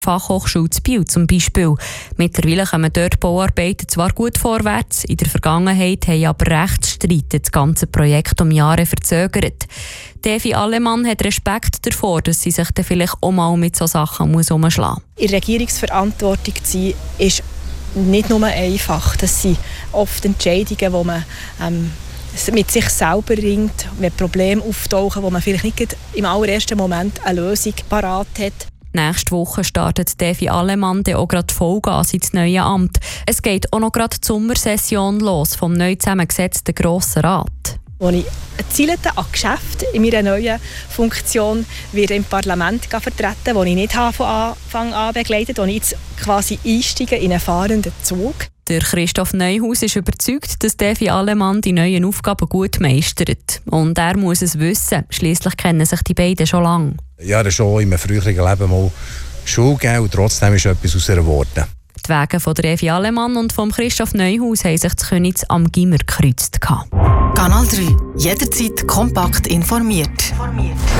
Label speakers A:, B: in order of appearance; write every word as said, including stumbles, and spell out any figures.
A: Fachhochschule zu Biel zum Beispiel. Mittlerweile kommen dort Bauarbeiten zwar gut vorwärts, in der Vergangenheit haben aber Rechtsstreite das ganze Projekt um Jahre verzögert. Evi Allemann hat Respekt davor, dass sie sich dann vielleicht auch mal mit solchen Sachen umschlagen muss.
B: In Regierungsverantwortung zu sein, ist nicht nur einfach. Das sind oft Entscheidungen, die man ähm, mit sich selber ringt, wenn Probleme auftauchen, wo man vielleicht nicht im allerersten Moment eine Lösung parat hat.
A: Nächste Woche startet Evi Allemann dann auch gerade Vollgas ins neue Amt. Es geht auch noch gerade die Sommersession los vom neu zusammengesetzten Grossen Rat.
B: Als ich Ziele an Geschäften in meiner neuen Funktion wieder im Parlament vertreten, wo ich nicht von Anfang an begleitet habe, wo ich jetzt quasi einsteige in einen fahrenden Zug.
A: Der Christoph Neuhaus ist überzeugt, dass Evi Allemann die neuen Aufgaben gut meistert. Und er muss es wissen. Schliesslich kennen sich die beiden schon lange.
C: Ja, das schon in meinem früheren Leben mal Schule gegeben und trotzdem ist etwas aus ihr geworden.
A: Die Wege von der Evi Allemann und von Christoph Neuhaus haben sich zu Königs am Gimmer gekreuzt.
D: Kanal drei. Jederzeit kompakt informiert.